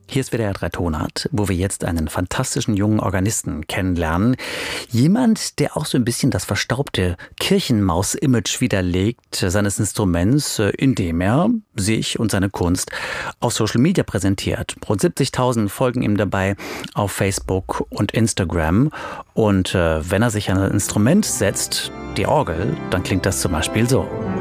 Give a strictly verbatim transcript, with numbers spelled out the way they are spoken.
Hier ist W D R drei Tonart, wo wir jetzt einen fantastischen jungen Organisten kennenlernen. Jemand, der auch so ein bisschen das verstaubte Kirchenmaus-Image widerlegt seines Instruments, indem er sich und seine Kunst auf Social Media präsentiert. Rund siebzigtausend folgen ihm dabei auf Facebook und Instagram. Und äh, wenn er sich an ein Instrument setzt, die Orgel, dann klingt das zum Beispiel so.